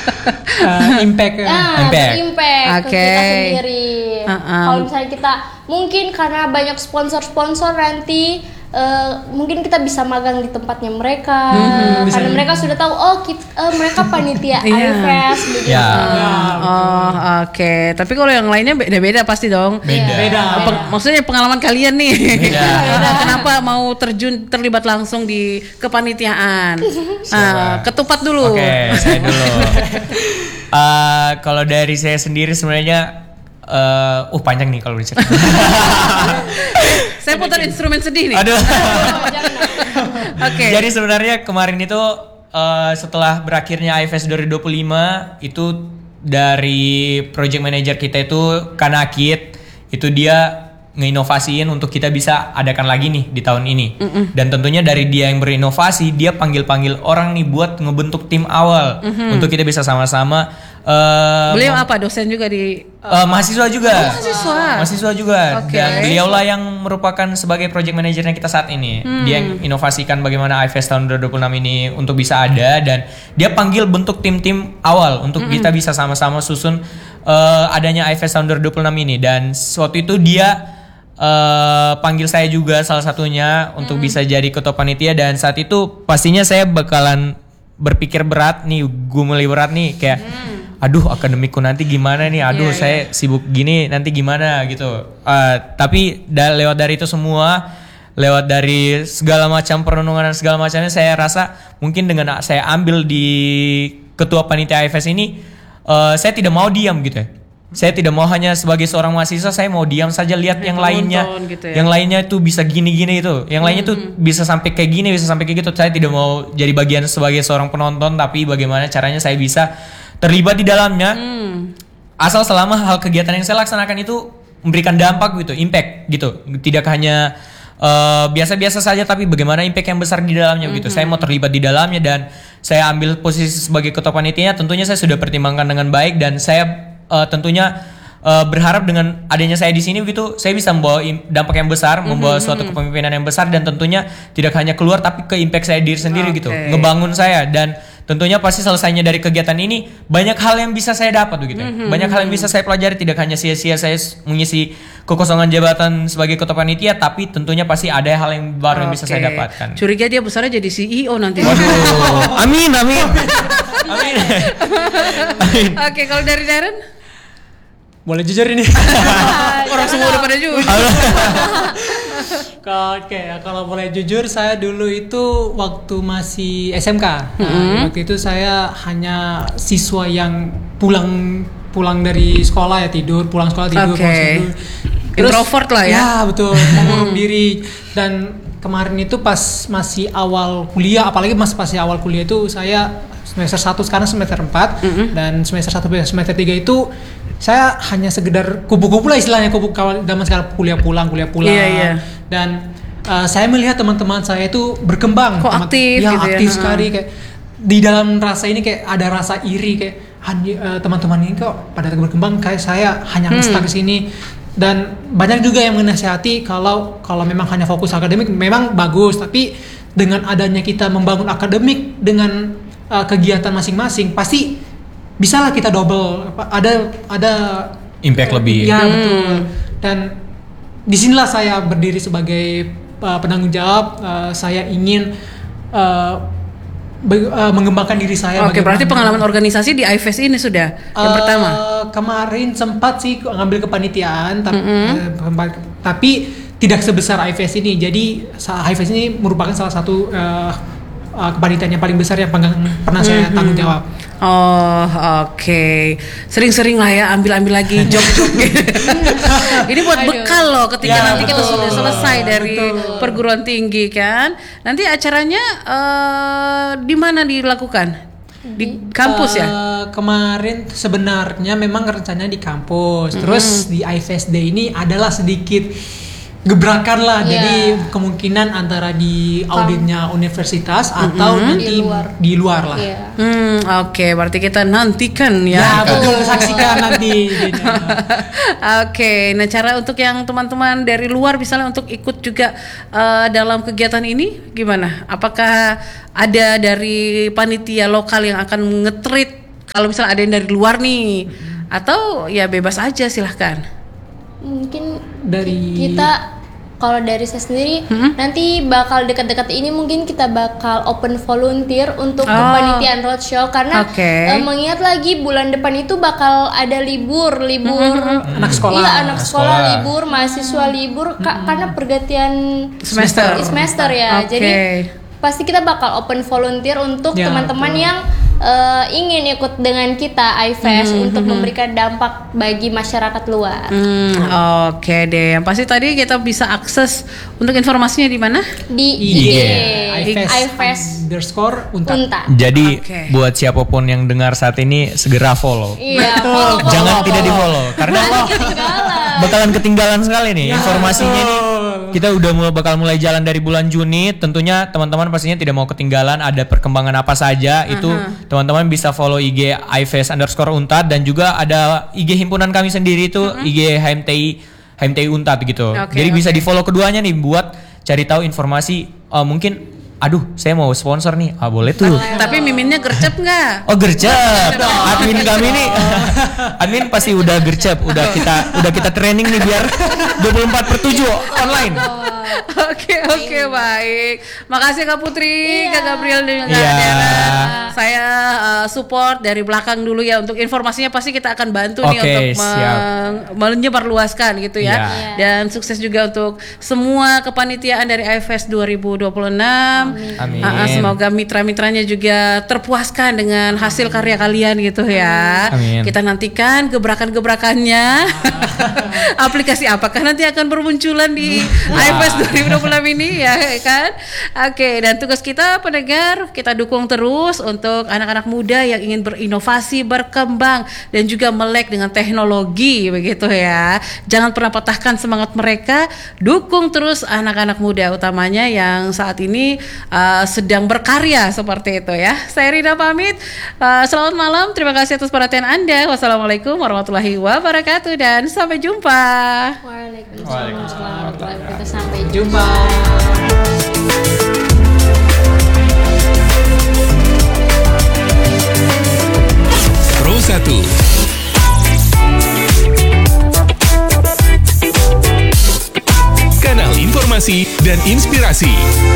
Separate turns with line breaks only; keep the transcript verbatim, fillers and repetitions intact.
uh, impact
Nah,
Impact.
impact
Oke.
ke kita sendiri.
Uh-uh.
Kalau misalnya kita mungkin karena banyak sponsor-sponsor nanti uh, mungkin kita bisa magang di tempatnya mereka.
Mhm,
Karena mereka sudah tahu oh kita, uh, mereka panitia
Iya.
iFest begitu.
Ya.
Oh, oke. Tapi kalau yang lainnya beda-beda pasti dong.
Beda.
beda.
Peng- maksudnya pengalaman kalian nih.
Beda.
Kenapa mau terjun terlibat langsung di kepanitiaan? Ah, ketupat dulu.
Oke, saya dulu. Eh, kalau dari saya sendiri sebenarnya eh uh panjang nih kalau diceritain.
Saya putar instrumen sedih nih.
Aduh.
Oh, jangan.
Oke.
Jadi sebenarnya kemarin itu eh, setelah berakhirnya iFest dua ribu dua puluh lima itu dari project manager kita itu Kanakit itu dia ngeinovasiin untuk kita bisa adakan lagi nih di tahun ini.
Mm-mm.
Dan tentunya dari dia yang berinovasi, dia panggil-panggil orang nih buat ngebentuk tim awal
Mhm.
untuk kita bisa sama-sama eh,
Beliau
mem-
apa? Dosen juga di
Eh, mahasiswa juga.
Oh, mahasiswa.
Mahasiswa juga.
Oke.
Dan beliaulah yang merupakan sebagai project manajernya kita saat ini.
Hmm.
Dia yang inovasikan bagaimana iFest tahun dua ribu dua puluh enam ini untuk bisa ada dan dia panggil bentuk tim-tim awal untuk
Hmm.
kita bisa sama-sama susun eh, adanya iFest tahun dua ribu dua puluh enam ini dan waktu itu dia eh, panggil saya juga salah satunya untuk
Hmm.
bisa jadi ketua panitia dan saat itu pastinya saya bakalan berpikir berat nih, gue mulai berat nih kayak aduh akademikku nanti gimana nih, aduh
Iya,
saya sibuk gini nanti gimana gitu. Uh, tapi da- lewat dari itu semua, lewat dari segala macam perenungan dan segala macamnya, saya rasa mungkin dengan saya ambil di ketua panitia iFest ini, uh, saya tidak mau diam gitu ya. Saya tidak mau hanya sebagai seorang mahasiswa, saya mau diam saja lihat
Ya,
yang
penonton
lainnya,
gitu ya.
yang lainnya itu bisa gini-gini itu, yang lainnya tuh bisa sampai kayak gini, bisa sampai kayak gitu. Saya tidak mau jadi bagian sebagai seorang penonton, tapi bagaimana caranya saya bisa terlibat di dalamnya.
Hmm.
Asal selama hal kegiatan yang saya laksanakan itu memberikan dampak gitu, impact gitu. Tidak hanya uh, biasa-biasa saja tapi bagaimana impact yang besar di dalamnya gitu. Saya mau terlibat di dalamnya dan saya ambil posisi sebagai ketua panitianya. Tentunya saya sudah pertimbangkan dengan baik dan saya uh, tentunya uh, berharap dengan adanya saya di sini begitu saya bisa membawa im- dampak yang besar, membawa suatu kepemimpinan yang besar dan tentunya tidak hanya keluar tapi ke impact saya diri sendiri gitu,
Oke.
ngebangun saya dan tentunya pasti selesainya dari kegiatan ini banyak hal yang bisa saya dapat begitu. ya. Banyak hal yang bisa saya pelajari, tidak hanya sia-sia saya s- mengisi kekosongan jabatan sebagai ketua panitia, tapi tentunya pasti ada hal yang baru yang bisa saya
Oke.
dapatkan.
Curiga dia besarnya jadi C E O nanti.
Waduh, amin amin. Amin. Amin.
Oke, kalau dari Darren?
Boleh jujur ini.
Orang semua udah pada jujur.
Oke, kalau boleh jujur saya dulu itu waktu masih S M K. Nah, waktu itu saya hanya siswa yang pulang pulang dari sekolah ya tidur, pulang sekolah tidur,
Oke.
pulang tidur.
Introvert lah ya.
Ya, betul. Mengurung diri dan kemarin itu pas masih awal kuliah, apalagi mas masih awal kuliah itu saya semester satu sekarang semester empat dan semester satu semester tiga itu saya hanya sekedar kupu-kupu lah istilahnya kupu kalau zaman sekarang kuliah pulang kuliah pulang
Iya, iya.
dan uh, saya melihat teman-teman saya itu berkembang.
Kok
Teman-
aktif
ya,
gitu ya.
aktif
Ha.
sekali kayak di dalam rasa ini kayak ada rasa iri kayak "Anj- uh, teman-teman ini kok pada berkembang kayak saya hanya
Hmm.
stuck di sini dan banyak juga yang menasihati kalau kalau memang hanya fokus akademik memang bagus tapi dengan adanya kita membangun akademik dengan uh, kegiatan masing-masing pasti bisalah kita double apa, ada ada
Impact lebih.
ya betul dan disinilah saya berdiri sebagai uh, penanggung jawab. Uh, saya ingin uh, be- uh, mengembangkan diri saya.
Oke, berarti
bagaimana-
pengalaman organisasi di iFest ini sudah yang
Eh,
pertama.
Kemarin sempat sih ngambil kepanitiaan, tapi, eh, tempat- tapi tidak sebesar iFest ini. Jadi sa- iFest ini merupakan salah satu eh, eh, kepanitiaan yang paling besar yang pernah, pernah saya tanggung jawab.
Oh, oke. Sering-sering lah ya ambil-ambil lagi job-job. Ini buat
Aduh.
bekal loh ketika
Ya,
nanti kita
betul.
sudah selesai dari
Betul.
perguruan tinggi kan. Nanti acaranya eh, di mana dilakukan? Di kampus ya?
Eh, Kemarin sebenarnya memang rencananya di kampus. Terus di iFest Day ini adalah sedikit gebrakan lah.
Iya.
Jadi kemungkinan antara di auditnya universitas atau nanti
Di luar.
di luar lah.
Iya.
Hmm, oke. Berarti kita nantikan ya.
Ya, betul, saksikan nanti.
Oke, nah cara untuk yang teman-teman dari luar misalnya untuk ikut juga eh, dalam kegiatan ini gimana? Apakah ada dari panitia lokal yang akan nge-treat Kalau misalnya ada yang dari luar nih, atau ya bebas aja silahkan.
Mungkin
Dari
kita kalau dari saya sendiri
Mm-mm.
nanti bakal dekat-dekat ini mungkin kita bakal open volunteer untuk
Oh.
kepanitiaan roadshow karena
Oke.
eh, mengingat lagi bulan depan itu bakal ada libur libur
anak sekolah.
iya anak sekolah,
Sekolah.
libur mahasiswa libur ka- karena pergantian
Semester.
semester ya
Oke.
jadi pasti kita bakal open volunteer untuk
Ya,
teman-teman
betul.
yang eh, ingin ikut dengan kita iFest untuk memberikan dampak bagi masyarakat luar.
Hmm, oke deh. Yang pasti tadi kita bisa akses untuk informasinya di mana?
Di
I
I G
G
iFest
underscore untat.
Untat.
Jadi
Oke.
buat siapapun yang dengar saat ini segera follow.
Iya, follow, follow,
Jangan
follow.
tidak di follow karena
Ketinggalan.
bakalan ketinggalan sekali nih informasinya nih. Kita udah mulai bakal mulai jalan dari bulan Juni. Tentunya teman-teman pastinya tidak mau ketinggalan ada perkembangan apa saja. Itu teman-teman bisa follow I G iFest underscore untat dan juga ada I G himpunan kami sendiri itu I G H M T I H M T I Untat gitu.
Oke,
Jadi bisa
oke.
di follow keduanya nih buat cari tahu informasi. eh, mungkin, aduh saya mau sponsor nih. Ah boleh tuh.
Tapi miminnya gercep nggak?
Oh gercep, admin kami nih, admin pasti udah gercep, udah kita udah kita training nih biar dua puluh empat per tujuh online.
Oke oke baik. Makasih Kak Putri,
Iya.
Kak Gabriel dan Kak
Iya.
Diana. Saya uh, support dari belakang dulu ya untuk informasinya pasti kita akan bantu nih
Oke,
untuk
siap.
meng- menyebarluaskan gitu ya.
Iya.
Dan sukses juga untuk semua kepanitiaan dari iFest dua ribu dua puluh enam.
Amin.
Uh, uh, semoga mitra-mitranya juga terpuaskan dengan hasil karya kalian gitu ya.
Amin.
Kita nantikan gebrakan-gebrakannya. Aplikasi apakah nanti akan bermunculan di iFest dua ribu dua puluh enam ini ya kan? Oke, dan tugas kita pendengar kita dukung terus untuk anak-anak muda yang ingin berinovasi, berkembang dan juga melek dengan teknologi begitu ya. Jangan pernah patahkan semangat mereka, dukung terus anak-anak muda utamanya yang saat ini uh, sedang berkarya seperti itu ya. Saya Rina pamit. Uh, selamat malam. Terima kasih atas perhatian Anda. Wassalamualaikum warahmatullahi wabarakatuh dan sampai jumpa.
Waalaikumsalam warahmatullahi wabarakatuh. Sampai jumpa.
Jumpa.
Pro satu Kanal informasi dan inspirasi.